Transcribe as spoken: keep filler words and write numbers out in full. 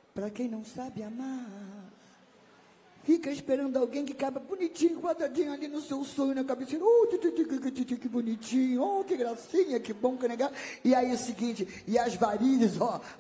Pra quem não sabe amar, fica esperando alguém que caiba bonitinho, quadradinho ali no seu sonho, na cabeça. Oh, que bonitinho, oh, que gracinha, que bom, que legal. E aí é o seguinte, e as varizes, ó.